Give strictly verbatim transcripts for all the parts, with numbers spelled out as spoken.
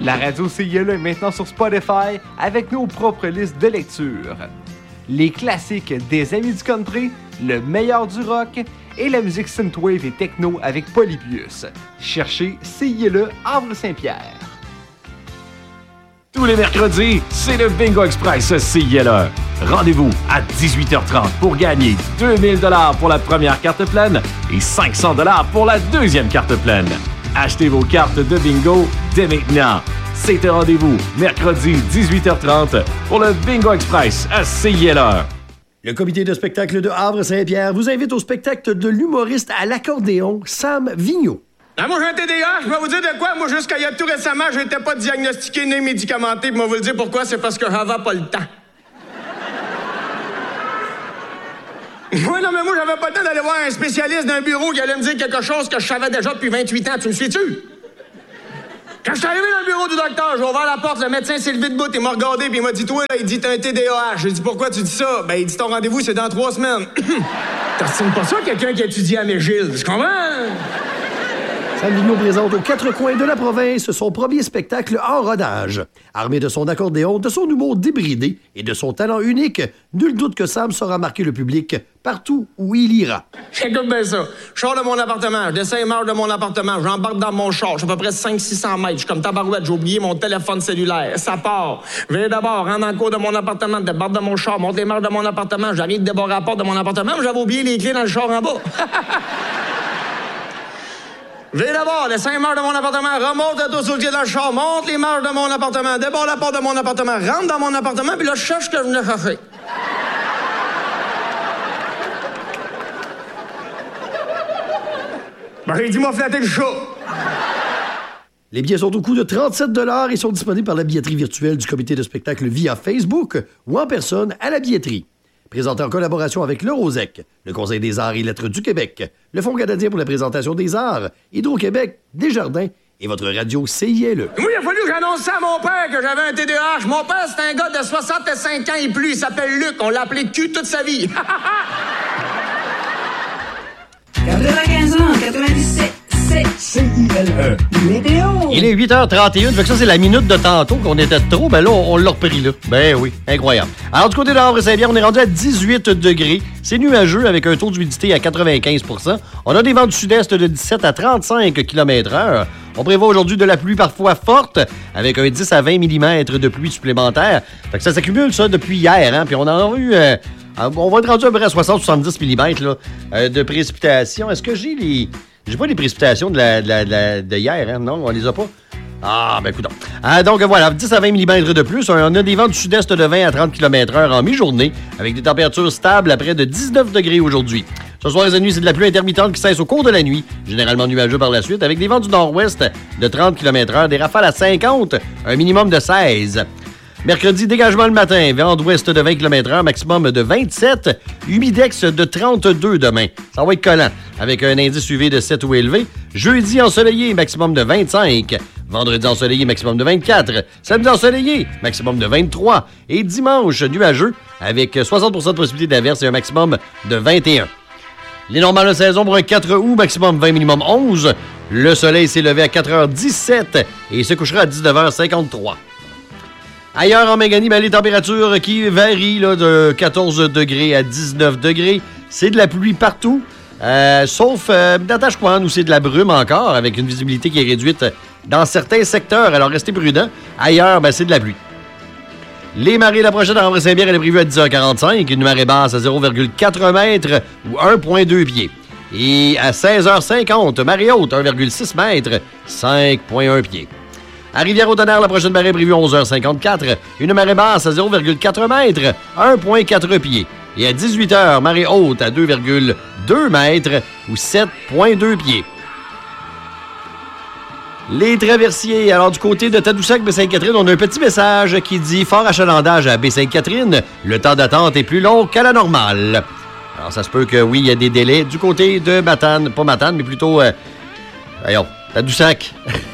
La radio C I L E est maintenant sur Spotify avec nos propres listes de lecture. Les classiques des amis du country, le meilleur du rock et la musique synthwave et techno avec Polybius. Cherchez C I L E Havre-Saint-Pierre. Tous les mercredis, c'est le Bingo Express C I L E. Rendez-vous à dix-huit heures trente pour gagner deux mille dollars pour la première carte pleine et cinq cents dollars pour la deuxième carte pleine. Achetez vos cartes de bingo dès maintenant. C'est un rendez-vous mercredi dix-huit heures trente pour le Bingo Express à C I L E. Le comité de spectacle de Havre-Saint-Pierre vous invite au spectacle de l'humoriste à l'accordéon Sam Vigneault. Ah, moi, j'ai un T D A H, je vais vous dire de quoi. Moi, jusqu'à il y a tout récemment, j'étais pas diagnostiqué ni médicamenté. Puis, moi, vous le dire pourquoi, c'est parce que j'avais pas le temps. Oui, non, mais moi, j'avais pas le temps d'aller voir un spécialiste d'un bureau qui allait me dire quelque chose que je savais déjà depuis vingt-huit ans. Tu me suis-tu? Quand je suis arrivé dans le bureau du docteur, j'ai ouvert la porte, le médecin s'est levé debout, il m'a regardé, puis il m'a dit, toi, là, il dit, t'as un T D A H. J'ai dit, pourquoi tu dis ça? Ben, il dit, ton rendez-vous, c'est dans trois semaines. T'estimes pas ça, quelqu'un qui étudie à McGill? Tu comprends? Sam Vigneault présente aux quatre coins de la province son premier spectacle en rodage. Armé de son accordéon, de son humour débridé et de son talent unique, nul doute que Sam saura marquer le public partout où il ira. Écoute bien ça. Je sors de mon appartement, je descends les marches de mon appartement, j'embarque dans mon char, je suis à peu près cinq cents à six cents mètres, je suis comme tabarouette, j'ai oublié mon téléphone cellulaire. Ça part. Je vais d'abord, rentre dans le cours de mon appartement, débarque de mon char, monte les marches de mon appartement, j'arrive de débarrer la porte de mon appartement, mais j'avais oublié les clés dans le char en bas. Je vais d'abord, les cinq marches de mon appartement, remonte le dos sur le pied dans le char, monte les marches de mon appartement, débarre la porte de mon appartement, rentre dans mon appartement, puis là, je cherche ce que je venais chercher. Ben, j'ai dit, moi, flatter le chat. Les billets sont au coût de trente-sept dollars et sont disponibles par la billetterie virtuelle du comité de spectacle via Facebook ou en personne à la billetterie. Présenté en collaboration avec le Rosec, le Conseil des arts et lettres du Québec, le Fonds canadien pour la présentation des arts, Hydro-Québec, Desjardins et votre radio C I L E. Oui, il a fallu que j'annonce ça à mon père que j'avais un T D A H. Mon père, c'est un gars de soixante-cinq ans et plus. Il s'appelle Luc. On l'a appelé cul toute sa vie. quatre-vingt-quinze ans, quatre-vingt-dix-sept, c'est C I L E. Météo. Il est huit heures trente et un, fait que ça, c'est la minute de tantôt qu'on était trop. Ben là, on, on l'a repris, là. Ben oui, incroyable. Alors, du côté de Havre-Saint-Pierre, on est rendu à dix-huit degrés. C'est nuageux avec un taux d'humidité à quatre-vingt-quinze pour cent. On a des vents du sud-est de dix-sept à trente-cinq kilomètres heure. On prévoit aujourd'hui de la pluie parfois forte, avec un dix à vingt millimètres de pluie supplémentaire. Fait que ça s'accumule, ça, depuis hier, hein. Puis on en a eu... Euh, on va être rendu à peu près à soixante à soixante-dix millimètres là, euh, de précipitations. Est-ce que j'ai les... J'ai pas les précipitations de, la, de, la, de, la, de hier, hein? Non, on les a pas. Ah, ben écoute. Ah, donc voilà, dix à vingt millimètres de plus. On a des vents du sud-est de vingt à trente kilomètres heure en mi-journée, avec des températures stables à près de dix-neuf degrés aujourd'hui. Ce soir et cette nuit, c'est de la pluie intermittente qui cesse au cours de la nuit, généralement nuageux par la suite, avec des vents du nord-ouest de trente kilomètres heure, des rafales à cinquante, un minimum de seize. Mercredi, dégagement le matin, vent d'ouest de vingt kilomètres heure, maximum de vingt-sept, humidex de trente-deux demain. Ça va être collant, avec un indice U V de sept ou élevé. Jeudi, ensoleillé, maximum de vingt-cinq. Vendredi, ensoleillé, maximum de vingt-quatre. Samedi, ensoleillé, maximum de vingt-trois. Et dimanche, nuageux, avec soixante pour cent de possibilité d'averse et un maximum de vingt et un. Les normales de saison pour un quatre août, maximum vingt, minimum onze. Le soleil s'est levé à quatre heures dix-sept et se couchera à dix-neuf heures cinquante-trois. Ailleurs en Méganie, ben, les températures qui varient là, de quatorze degrés à dix-neuf degrés. C'est de la pluie partout, euh, sauf euh, dans Tachouane où c'est de la brume encore, avec une visibilité qui est réduite dans certains secteurs. Alors restez prudents. Ailleurs, ben, c'est de la pluie. Les marées, la prochaine à Havre-Saint-Pierre, elle est prévue à dix heures quarante-cinq. Une marée basse à zéro virgule quatre mètres ou un virgule deux pieds. Et à seize heures cinquante, marée haute, un virgule six mètres, cinq virgule un pieds. À Rivière-au-Tonnerre, la prochaine marée est prévue à onze heures cinquante-quatre. Une marée basse à zéro virgule quatre mètres, un virgule quatre pieds. Et à dix-huit heures, marée haute à deux virgule deux mètres ou sept virgule deux pieds. Les traversiers. Alors, du côté de Tadoussac-Baie-Sainte-Catherine, on a un petit message qui dit « Fort achalandage à Baie-Sainte-Catherine. Le temps d'attente est plus long qu'à la normale. » Alors, ça se peut que, oui, il y a des délais du côté de Matane. Pas Matane, mais plutôt... Euh, voyons, Tadoussac.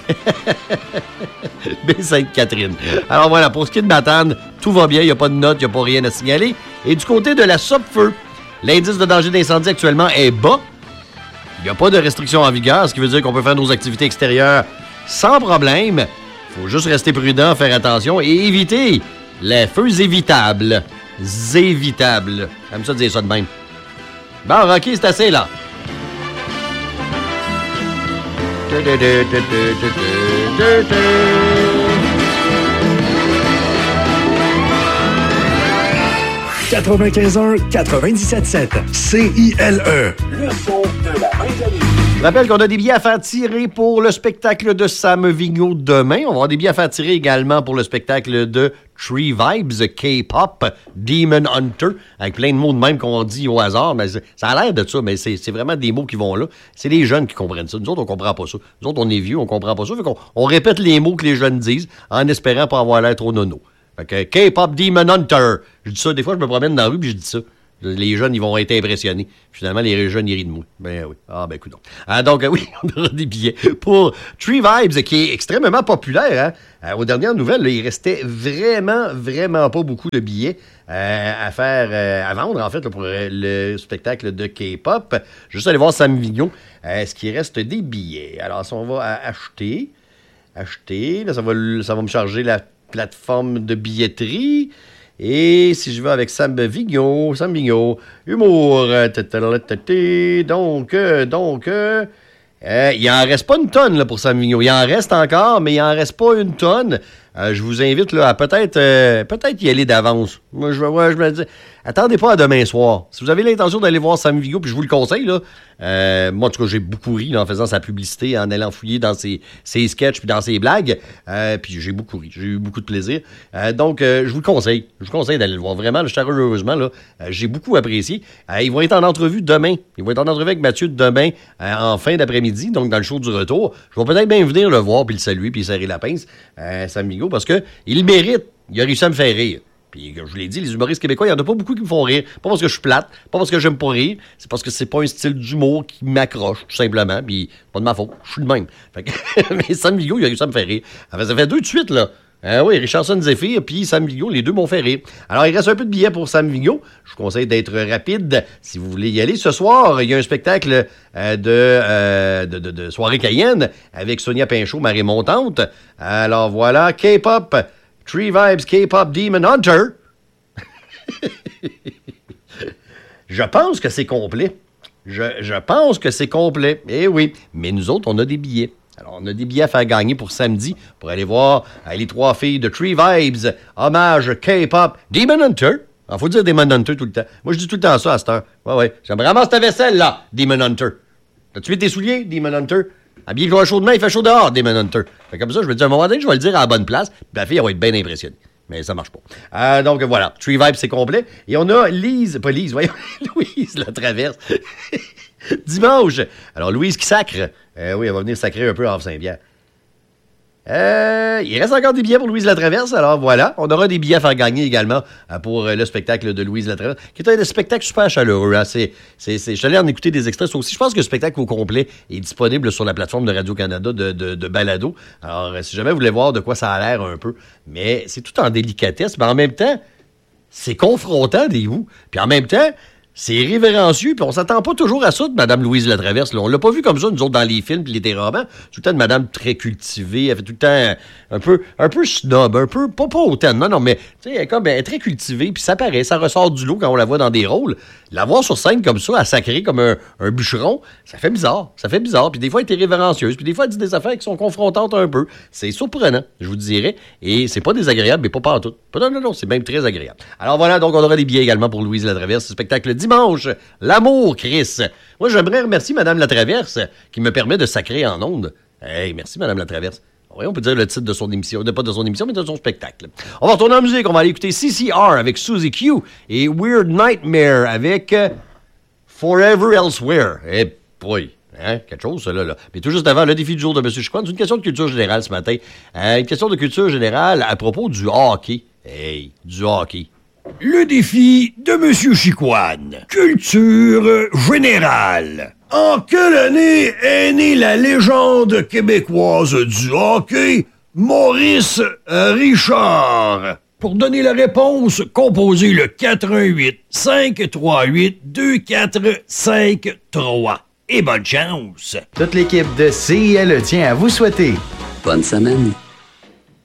Baie-Sainte-Catherine. Alors voilà, pour ce qui est de Matane, tout va bien, il n'y a pas de note, il n'y a pas rien à signaler. Et du côté de la Sopfeu, l'indice de danger d'incendie actuellement est bas. Il n'y a pas de restrictions en vigueur, ce qui veut dire qu'on peut faire nos activités extérieures sans problème. faut juste rester prudent, faire attention et éviter les feux évitables. Évitables. J'aime ça dire ça de même. Bon, Rocky, c'est assez, là. quatre-vingt-quinze un quatre-vingt-dix-sept sept C I L E. Le son de la Main-Thérèse. Je rappelle qu'on a des billets à faire tirer pour le spectacle de Sam Vigneault demain. On va avoir des billets à faire tirer également pour le spectacle de Tree Vibes, K-pop, Demon Hunter, avec plein de mots de même qu'on dit au hasard. Mais ça a l'air de ça, mais c'est, c'est vraiment des mots qui vont là. C'est les jeunes qui comprennent ça. Nous autres, on comprend pas ça. Nous autres, on est vieux, on comprend pas ça. Fait qu'on on répète les mots que les jeunes disent en espérant pas avoir l'air trop nono. Fait que K-pop, Demon Hunter. Je dis ça, des fois, je me promène dans la rue puis je dis ça. Les jeunes, ils vont être impressionnés. Finalement, les jeunes, ils rient de moi. Ben oui. Ah, ben écoute donc. Ah, donc, euh, oui, on aura des billets pour Tree Vibes, qui est extrêmement populaire. Hein? Euh, aux dernières nouvelles, là, il restait vraiment, vraiment pas beaucoup de billets euh, à faire, euh, à vendre, en fait, là, pour euh, le spectacle de K-pop. Juste aller voir Sam Vigneault. Euh, est-ce qu'il reste des billets? Alors, si on va à acheter, acheter, là, ça va, ça va me charger la plateforme de billetterie. Et si je vais avec Sam Vigneault, Sam Vigneault, humour, donc, donc, euh, euh, il en reste pas une tonne là, pour Sam Vigneault. Il en reste encore, mais il en reste pas une tonne. Euh, je vous invite là, à peut-être euh, peut-être y aller d'avance. Moi, je, ouais, je me dis, attendez pas à demain soir. Si vous avez l'intention d'aller voir Sam Vigneault, puis je vous le conseille, là, euh, moi, en tout cas, j'ai beaucoup ri là, en faisant sa publicité, en allant fouiller dans ses, ses sketchs puis dans ses blagues. Euh, puis j'ai beaucoup ri. J'ai eu beaucoup de plaisir. Euh, donc, euh, je vous le conseille. Je vous conseille d'aller le voir. Vraiment, là, chaleureusement, là, euh, j'ai beaucoup apprécié. Euh, ils vont être en entrevue demain. Ils vont être en entrevue avec Mathieu demain, euh, en fin d'après-midi, donc dans le show du retour. Je vais peut-être bien venir le voir, puis le saluer, puis serrer la pince, euh, Sam Vigneault, parce que il le mérite. Il a réussi à me faire rire. Puis, comme je vous l'ai dit, les humoristes québécois, il n'y en a pas beaucoup qui me font rire. Pas parce que je suis plate, pas parce que j'aime pas rire, c'est parce que c'est pas un style d'humour qui m'accroche, tout simplement. Puis, pas de ma faute, je suis le même. Fait que, mais Sam Vigneault, il a réussi à me faire rire. Enfin, ça fait deux de suite, là. Ah oui, Richardson Zephyr puis Sam Vigneault, les deux m'ont fait rire. Alors, il reste un peu de billets pour Sam Vigneault. Je vous conseille d'être rapide si vous voulez y aller. Ce soir, il y a un spectacle euh, de, euh, de, de, de soirée Cayenne avec Sonia Pinchot, marée montante. Alors voilà, K-pop, Tree Vibes, K-pop, Demon Hunter. Je pense que c'est complet. Je, je pense que c'est complet. Eh oui, mais nous autres, on a des billets. Alors, on a des billets à faire gagner pour samedi pour aller voir euh, les trois filles de Tree Vibes, hommage K-pop, Demon Hunter. Il faut dire Demon Hunter tout le temps. Moi, je dis tout le temps ça à cette heure. Ouais, ouais. J'aimerais ramasser ta vaisselle, là, Demon Hunter. T'as-tu mis tes souliers, Demon Hunter? Habillé pour un chaud demain, il fait chaud dehors, Demon Hunter. Fait comme ça, je me dis, à un moment donné, je vais le dire à la bonne place, puis la fille, elle va être bien impressionnée. Mais ça marche pas. Euh, donc, voilà. Tree Vibes, c'est complet. Et on a Lise, pas Lise, voyons, Louise la traverse. Dimanche. Alors, Louise qui sacre. Euh, oui, elle va venir sacrer un peu en Saint-Pierre. Euh, il reste encore des billets pour Louise Latraverse. Alors voilà, on aura des billets à faire gagner également euh, pour euh, le spectacle de Louise Latraverse, qui est un spectacle super chaleureux. Hein. C'est, c'est, c'est, je suis allé en écouter des extraits aussi. Je pense que le spectacle au complet est disponible sur la plateforme de Radio-Canada de, de, de Balado. Alors, euh, si jamais vous voulez voir de quoi ça a l'air un peu, mais c'est tout en délicatesse, mais en même temps, c'est confrontant des vous. Puis en même temps, c'est révérencieux, puis on s'attend pas toujours à ça de Mme Louise Latraverse. Là. On l'a pas vu comme ça, nous autres, dans les films et les romans. Tout le temps de Madame très cultivée, elle fait tout le temps un peu, un peu snob, un peu, pas, pas autant, non, non, mais tu sais, elle est comme elle est très cultivée, puis ça paraît, ça ressort du lot quand on la voit dans des rôles. La voir sur scène comme ça, à sacrer comme un, un bûcheron, ça fait bizarre, ça fait bizarre. Puis des fois, elle est révérencieuse, puis des fois, elle dit des affaires qui sont confrontantes un peu. C'est surprenant, je vous dirais, et c'est pas désagréable, mais pas partout. Non, non, non, c'est même très agréable. Alors voilà, donc on aura des billets également pour Louise Latraverse, ce spectacle dimanche. L'amour, Chris. Moi, j'aimerais remercier Mme Latraverse qui me permet de sacrer en ondes. Hey, merci, Mme Latraverse. Oui, on peut dire le titre de son émission, de pas de son émission, mais de son spectacle. On va retourner en musique. On va aller écouter C C R avec Suzy Q et Weird Nightmare avec euh, Forever Elsewhere. Eh, boy. Hein? Quelque chose, ça, là, là. Mais tout juste avant, le défi du jour de M. Chicoine, c'est une question de culture générale ce matin. Euh, une question de culture générale à propos du hockey. Hey, du hockey. Le défi de M. Chicoine. Culture générale. En quelle année est née la légende québécoise du hockey, Maurice Richard? Pour donner la réponse, composez le quatre un huit, cinq trois huit, deux quatre cinq trois. Et bonne chance! Toute l'équipe de C I L E tient à vous souhaiter bonne semaine.